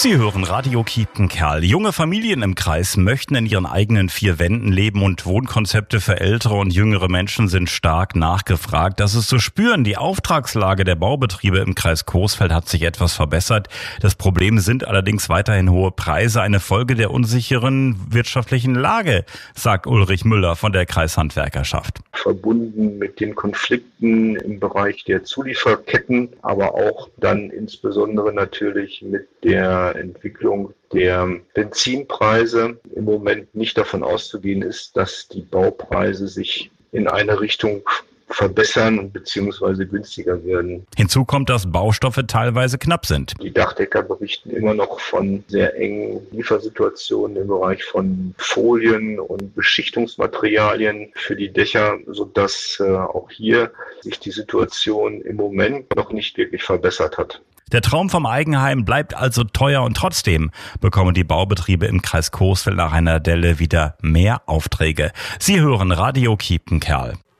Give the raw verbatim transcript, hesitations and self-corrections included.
Sie hören Radio Kiepenkerl. Junge Familien im Kreis möchten in ihren eigenen vier Wänden leben und Wohnkonzepte für ältere und jüngere Menschen sind stark nachgefragt. Das ist zu spüren. Die Auftragslage der Baubetriebe im Kreis Coesfeld hat sich etwas verbessert. Das Problem sind allerdings weiterhin hohe Preise, eine Folge der unsicheren wirtschaftlichen Lage, sagt Ulrich Müller von der Kreishandwerkerschaft. Verbunden mit den Konflikten im Bereich der Zulieferketten, aber auch dann insbesondere natürlich mit der Entwicklung der Benzinpreise im Moment nicht davon auszugehen ist, dass die Baupreise sich in eine Richtung verbessern bzw. günstiger werden. Hinzu kommt, dass Baustoffe teilweise knapp sind. Die Dachdecker berichten immer noch von sehr engen Liefersituationen im Bereich von Folien und Beschichtungsmaterialien für die Dächer, sodass äh, auch hier sich die Situation im Moment noch nicht wirklich verbessert hat. Der Traum vom Eigenheim bleibt also teuer und trotzdem bekommen die Baubetriebe im Kreis Coesfeld nach einer Delle wieder mehr Aufträge. Sie hören Radio Kiepenkerl.